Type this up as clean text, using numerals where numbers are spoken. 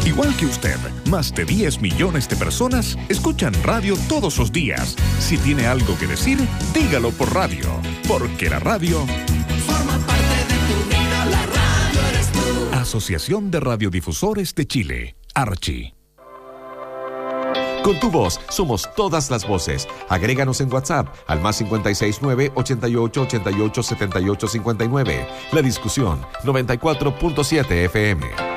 Igual que usted, más de 10 millones de personas escuchan radio todos los días. Si tiene algo que decir, dígalo por radio, porque la radio forma parte de tu vida, la radio eres tú. Asociación de Radiodifusores de Chile, Archi. Con tu voz somos todas las voces. Agréganos en WhatsApp al +569 88 88 78 59. La discusión 94.7 FM.